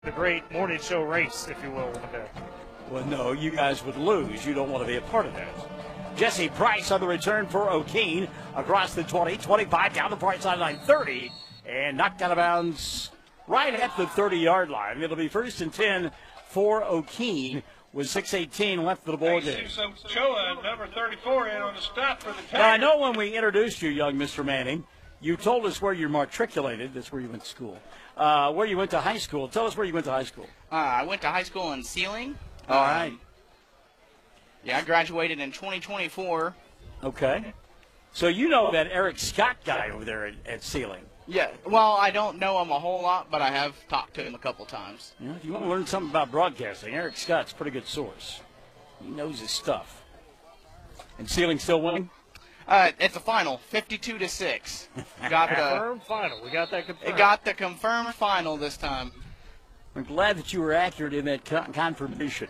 The great morning show race, if you will, one day. Well, no, you guys would lose. You don't want to be a part of that. Jesse Price on the return for O'Keene across the 20, 25 down the far sideline, 30, and knocked out of bounds right at the 30-yard line. It'll be 1st and 10 for O'Keene with 6:18 left of the ball game. So Choa, number 34, in on the stop for the Tigers. Now, I know when we introduced you, young Mr. Manning, you told us where you're matriculated. That's where you went to school. Where you went to high school. Tell us where you went to high school. I went to high school in Sealing. All right. Yeah, I graduated in 2024. Okay. So you know that Eric Scott guy over there at Sealing. Yeah, well, I don't know him a whole lot, but I have talked to him a couple times. You know, if you want to learn something about broadcasting, Eric Scott's a pretty good source. He knows his stuff. And Sealing still winning? It's a final, 52-6. Got Confirmed final. We got that confirmed. It got the confirmed final this time. I'm glad that you were accurate in that confirmation.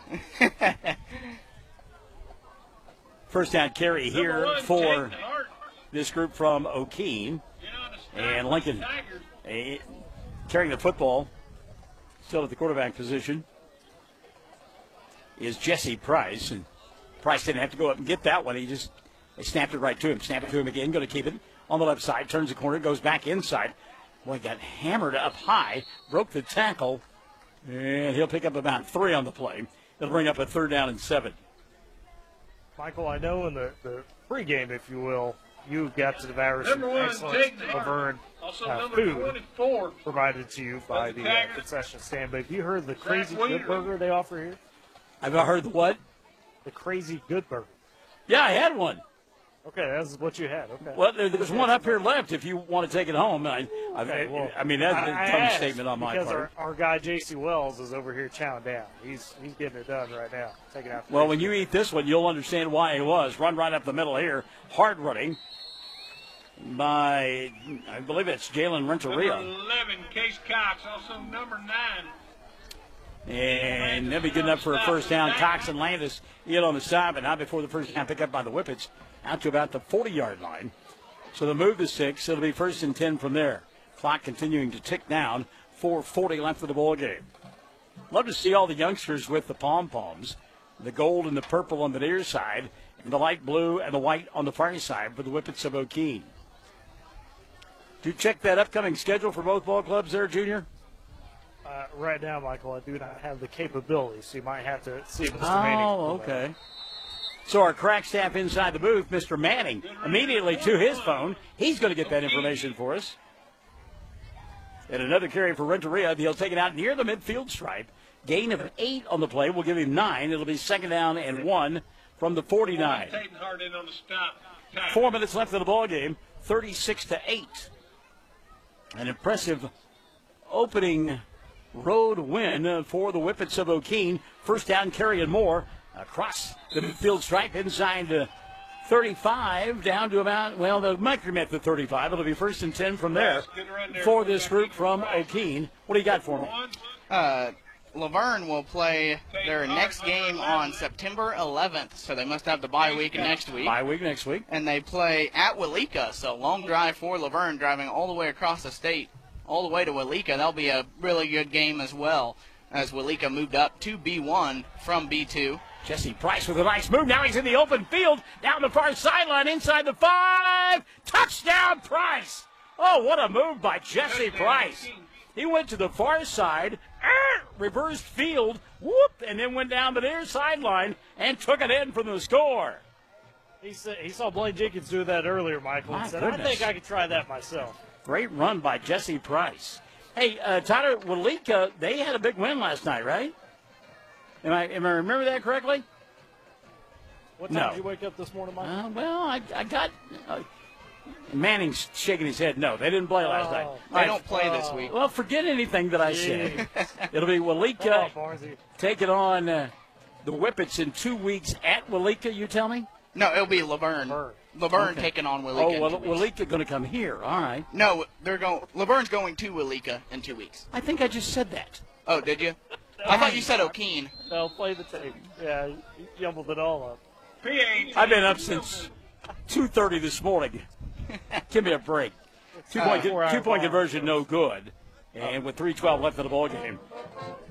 First down carry here for this group from O'Keene. And Lincoln carrying the football, still at the quarterback position, is Jesse Price. And Price didn't have to go up and get that one. They snapped it right to him. Snapped it to him again. Going to keep it on the left side. Turns the corner. Goes back inside. Boy, got hammered up high. Broke the tackle. And he'll pick up about 3 on the play. It'll bring up a 3rd down and 7. Michael, I know in the pregame, if you will, you got to devour some excellent Laverne food 24. provided to you by the concession stand. But have you heard the crazy good burger they offer here? I've heard the what? The crazy good burger. Yeah, I had one. Okay, that's what you had. Okay. Well, there's one up here left if you want to take it home. I mean, that's a dumb statement on my part. Because our guy, J.C. Wells, is over here chowing down. He's getting it done right now. Taking out. Well, when you eat this one, you'll understand why he was. Run right up the middle here. Hard running by, I believe it's Jalen Renteria. Number 11, Case Cox, also number 9. And that'll be good enough for a first down. Cox and Landis in on the side, but not before the first down pick up by the Whippets out to about the 40-yard line. So the move is 6. It'll be 1st and 10 from there. Clock continuing to tick down. 4:40 left of the ball game. Love to see all the youngsters with the pom-poms, the gold and the purple on the near side, and the light blue and the white on the far side for the Whippets of O'Keene. Do you check that upcoming schedule for both ball clubs there, Junior? Right now, Michael, I do not have the capability, so you might have to see Mr. Manning. Oh, okay. So our crack staff inside the booth, Mr. Manning, immediately to his phone. He's going to get that information for us. And another carry for Renteria. He'll take it out near the midfield stripe. Gain of 8 on the play. We'll give him 9. It'll be 2nd down and 1 from the 49. 4 minutes left of the ball game. 36-8. An impressive opening road win for the Whippets of O'Keene. First down carry and more across the midfield stripe inside 35 down to about, well, the Micro met the 35. It'll be 1st and 10 from there for this group from O'Keene. What do you got for me? Laverne will play their next game on September 11th, so they must have the bye week next week. Bye week next week. And they play at Weleeka, so long drive for Laverne, driving all the way across the state, all the way to Weleeka. That'll be a really good game as well, as Weleeka moved up to B1 from B2. Jesse Price with a nice move. Now he's in the open field, down the far sideline, inside the 5. Touchdown, Price! Oh, what a move by Jesse Price. He went to the far side, reversed field, whoop, and then went down the near sideline and took it in from the score. He saw Blaine Jenkins do that earlier, Michael, and said, I think I could try that myself. Great run by Jesse Price. Hey, Tyler, Weleeka, they had a big win last night, right? Am I remember that correctly? What time did you wake up this morning, Michael? Well, I got Manning's shaking his head. No, they didn't play last night. They don't play this week. Well, forget anything that I said. It'll be Weleeka taking on the Whippets in 2 weeks at Weleeka, you tell me? No, it'll be Laverne. Laverne taking on Weleeka. Oh, well, Weleeka going to come here. All right. No, Laverne's going to Weleeka in 2 weeks. I think I just said that. Oh, did you? I thought you said O'Keene. They'll play the tape. Yeah, you jumbled it all up. I've been up since 2:30 this morning. Give me a break. Two-point conversion, no good. And with 3:12 left in the ball game,